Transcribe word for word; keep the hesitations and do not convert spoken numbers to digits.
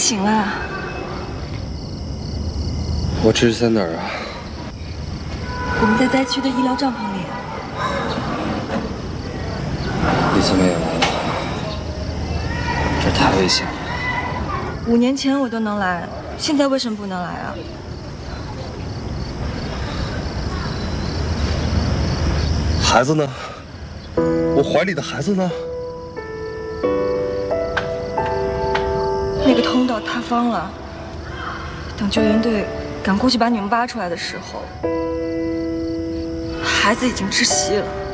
醒了。 我这是在哪儿啊？ 我们在灾区的医疗帐篷里。 你怎么也来了？这太危险了。 五年前我都能来，现在为什么不能来啊？ 孩子呢？我怀里的孩子呢？ 那个通道塌方了，等救援队赶过去把你们挖出来的时候，孩子已经窒息了。